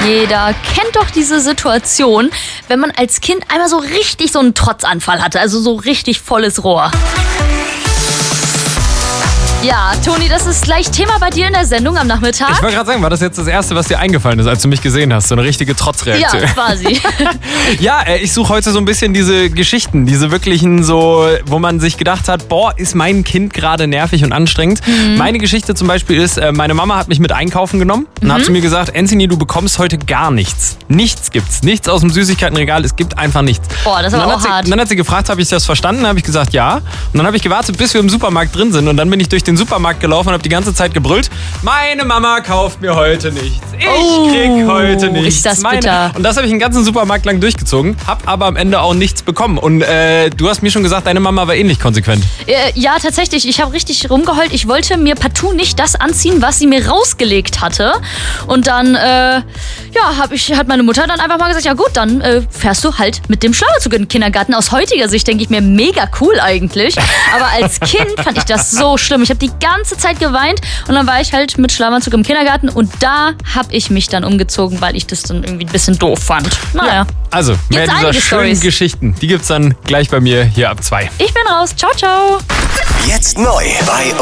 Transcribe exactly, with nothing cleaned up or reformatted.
Jeder kennt doch diese Situation, wenn man als Kind einmal so richtig so einen Trotzanfall hatte, also so richtig volles Rohr. Ja, Toni, das ist gleich Thema bei dir in der Sendung am Nachmittag. Ich wollte gerade sagen, war das jetzt das Erste, was dir eingefallen ist, als du mich gesehen hast? So eine richtige Trotzreaktion. Ja, quasi. Ja, ich suche heute so ein bisschen diese Geschichten, diese wirklichen so, wo man sich gedacht hat, boah, ist mein Kind gerade nervig und anstrengend. Mhm. Meine Geschichte zum Beispiel ist, meine Mama hat mich mit einkaufen genommen und mhm. hat zu mir gesagt, Anthony, du bekommst heute gar nichts. Nichts gibt's. Nichts aus dem Süßigkeitenregal, es gibt einfach nichts. Boah, das ist aber auch sie, hart. Und dann hat sie gefragt, habe ich das verstanden? Habe ich gesagt, ja. Und dann habe ich gewartet, bis wir im Supermarkt drin sind und dann bin ich durch den Supermarkt gelaufen und habe die ganze Zeit gebrüllt, meine Mama kauft mir heute nichts. Ich oh, krieg heute nichts. Ist das meine. bitter. Und das habe ich den ganzen Supermarkt lang durchgezogen, hab aber am Ende auch nichts bekommen. Und äh, du hast mir schon gesagt, deine Mama war ähnlich konsequent. Äh, ja, tatsächlich. Ich habe richtig rumgeheult. Ich wollte mir partout nicht das anziehen, was sie mir rausgelegt hatte. Und dann, äh, ja, hab ich, hat meine Mutter dann einfach mal gesagt, ja gut, dann äh, fährst du halt mit dem Schlafanzug in den Kindergarten. Aus heutiger Sicht denke ich mir, mega cool eigentlich. Aber als Kind fand ich das so schlimm. Ich habe die ganze Zeit geweint und dann war ich halt mit Schlafanzug im Kindergarten und da habe ich mich dann umgezogen, weil ich das dann irgendwie ein bisschen doof fand. Naja. Ja, also, mehr Gibt's dieser schönen Storys. Geschichten, die gibt's dann gleich bei mir hier ab zwei. Ich bin raus. Ciao, ciao. Jetzt neu bei